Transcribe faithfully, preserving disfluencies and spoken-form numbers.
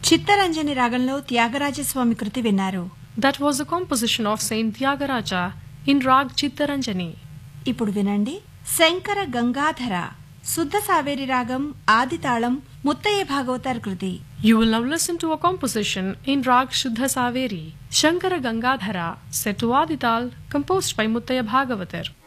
చిత్తరంజని రాగంలో త్యాగరాజస్వామి కృతి విన్నారు. That was a composition of Saint Tyagaraja in Rag Chittaranjani. ఇప్పుడు వినండి శంకర గంగాధర శుద్ధ సావేరి రాగం ఆదితాళం ముత్తయ్య భాగవతార్ కృతి. You will now listen to a composition in Rag Shuddha Saveri, Shankara Gangadhara, set to Adital, composed by Muttaya Bhagavatar.